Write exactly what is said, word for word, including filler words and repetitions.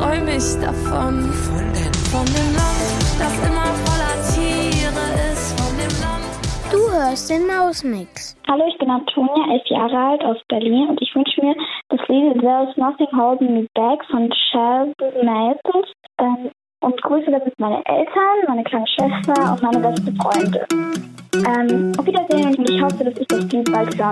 träum ich davon. Von dem Land, das immer voller Tiere ist. Von dem Land. Du hörst den Mausmix. Hallo, ich bin Antonia, elf Jahre alt, aus Berlin und ich wünsche mir das Lied There's Nothing Holding Me Back von Sheldon Mathis. Ähm, und grüße damit meine Eltern, meine kleine Schwester und meine beste Freundin. Ähm, auf Wiedersehen und ich hoffe, dass ich das Lied bald hören